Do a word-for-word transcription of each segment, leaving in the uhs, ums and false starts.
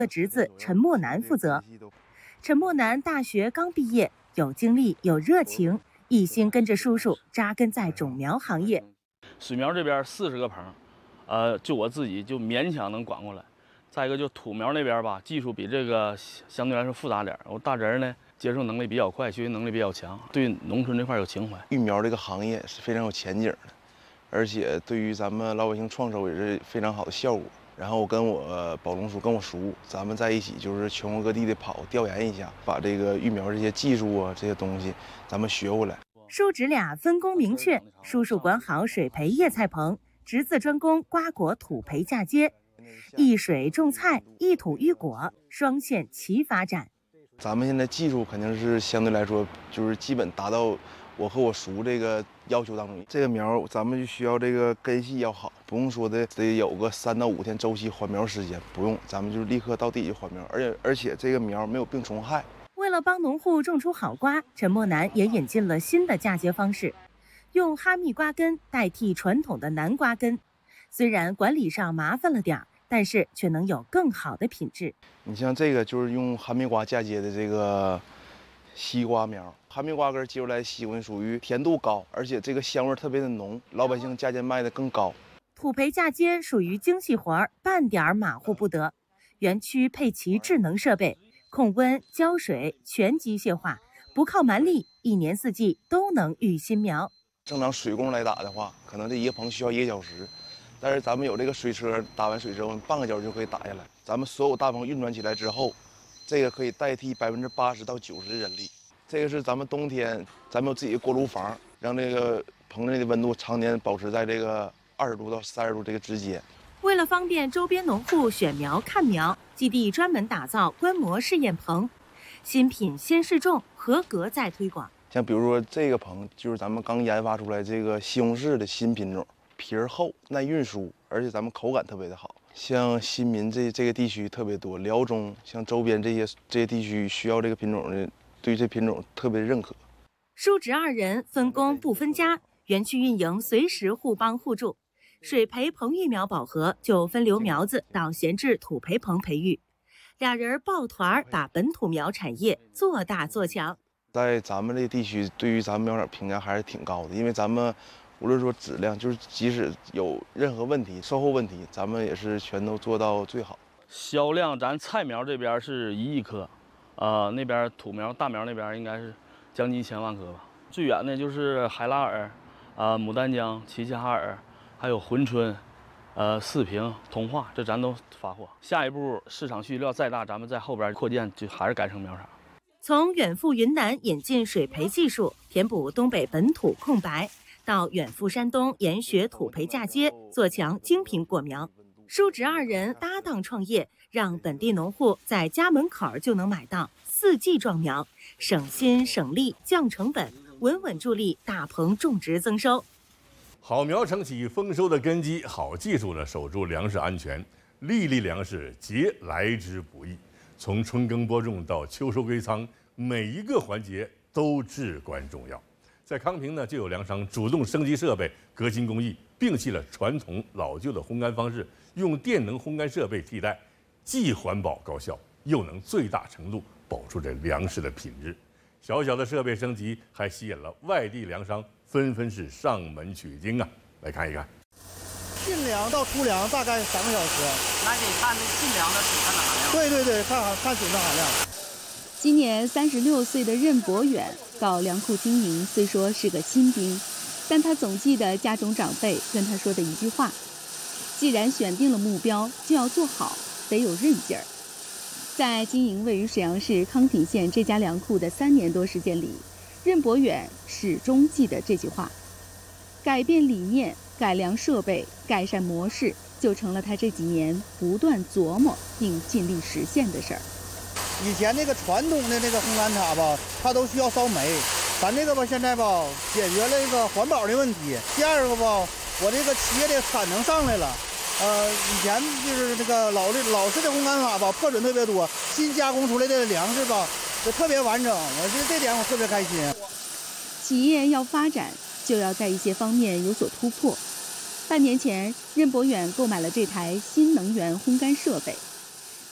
的侄子陈墨南负责。陈墨南大学刚毕业，有精力有热情，一心跟着叔叔扎根在种苗行业。 水苗这边四十个棚，呃，就我自己就勉强能管过来。再一个就土苗那边吧，技术比这个相对来说复杂点。我大侄儿呢，接受能力比较快，学习能力比较强，对农村这块有情怀。 育苗这个行业是非常有前景的，而且对于咱们老百姓创收也是非常好的效果。然后我跟我宝龙叔跟我叔，咱们在一起就是全国各地的跑调研一下，把这个育苗这些技术啊这些东西咱们学回来。 叔侄俩分工明确，叔叔管好水培叶菜棚，侄子专攻瓜果土培嫁接，一水种菜，一土育果，双线齐发展。 咱们现在技术肯定是相对来说就是基本达到我和我叔这个要求当中。这个苗咱们就需要这个根系要好，不用说的得有个三到五天周期缓苗时间，不用，咱们就立刻到地就缓苗，而且而且这个苗没有病虫害。 为了帮农户种出好瓜，陈墨南也引进了新的嫁接方式，用哈密瓜根代替传统的南瓜根。虽然管理上麻烦了点，但是却能有更好的品质。 你像这个就是用哈密瓜嫁接的这个西瓜苗，哈密瓜根接出来的西瓜属于甜度高，而且这个香味特别的浓，老百姓价钱卖的更高。 土培嫁接属于精细活儿，半点马虎不得。园区配齐智能设备，控温、浇水全机械化，不靠蛮力，一年四季都能育新苗。 正常水工来打的话，可能这一个棚需要一个小时，但是咱们有这个水车，打完水之后半个小时就可以打下来。咱们所有大棚运转起来之后，这个可以代替百分之八十到九十的人力。这个是咱们冬天，咱们有自己的锅炉房，让这个棚内的温度常年保持在这个二十度到三十度这个之间。 为了方便周边农户选苗看苗，基地专门打造观摩试验棚，新品先试种，合格再推广。 像比如说这个棚，就是咱们刚研发出来这个西红柿的新品种，皮儿厚、耐运输，而且咱们口感特别的好。像新民这这个地区特别多，辽中像周边这些这些地区需要这个品种的，对这品种特别认可。 叔侄二人分工不分家，园区运营随时互帮互助。水培棚育苗饱和，就分流苗子到闲置土培棚培育。俩人抱团把本土苗产业做大做强。 在咱们这地区，对于咱们苗场评价还是挺高的，因为咱们无论说质量，就是即使有任何问题、售后问题，咱们也是全都做到最好。销量，咱菜苗这边是一亿颗，呃，那边土苗、大苗那边应该是将近一千万颗吧。最远的就是海拉尔、啊、呃、牡丹江、齐齐哈尔。还有珲春，呃，四平、通化，这咱都发货。下一步市场需求再大，咱们在后边扩建，就还是改成苗场。 从远赴云南引进水培技术，填补东北本土空白，到远赴山东研学土培嫁接，做强精品果苗。叔侄二人搭档创业，让本地农户在家门口就能买到四季状苗，省心省力，降成本，稳稳助力大棚种植增收。 好苗撑起丰收的根基，好技术呢守住粮食安全。粒粒粮食节来之不易，从春耕播种到秋收归仓，每一个环节都至关重要。在康平呢，就有粮商主动升级设备，革新工艺，摒弃了传统老旧的烘干方式，用电能烘干设备替代，既环保高效，又能最大程度保住这粮食的品质。小小的设备升级，还吸引了外地粮商纷纷是上门取经啊！来看一看， 进粮到出粮大概三个小时。 那得看那进粮的水分含量。 对对对，看看水分含量。 今年三十六岁的任博远搞粮库经营，虽说是个新兵，但他总记得家中长辈跟他说的一句话：既然选定了目标，就要做好，得有韧劲儿。在经营位于沈阳市康平县这家粮库的三年多时间里，任博远始终记得这句话。改变理念、改良设备、改善模式，就成了他这几年不断琢磨并尽力实现的事儿。 以前那个传统的那个烘干塔吧，它都需要烧煤，咱这个吧现在吧解决了一个环保的问题。第二个吧，我这个企业的产能上来了。呃，以前就是这个老的老式的烘干法吧，破损特别多，新加工出来的粮食吧，就特别完整。我觉得这点我特别开心。 企业要发展，就要在一些方面有所突破。半年前，任博远购买了这台新能源烘干设备。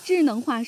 智能化